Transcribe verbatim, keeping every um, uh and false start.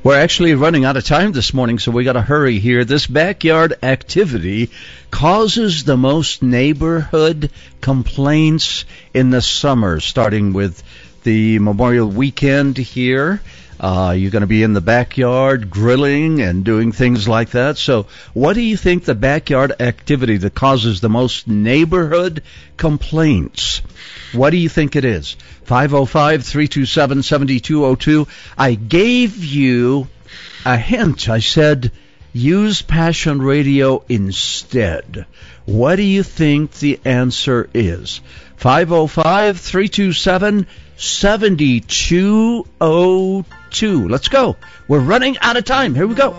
We're actually running out of time this morning, so we got to hurry here. This backyard activity causes the most neighborhood complaints in the summer, starting with the Memorial Weekend here. Uh, you're going to be in the backyard grilling and doing things like that. So what do you think the backyard activity that causes the most neighborhood complaints? What do you think it is? five oh five, three two seven, seven two oh two. I gave you a hint. I said use Passion Radio instead. What do you think the answer is? five oh five, three two seven, seven two oh two. Let's go. We're running out of time. Here we go.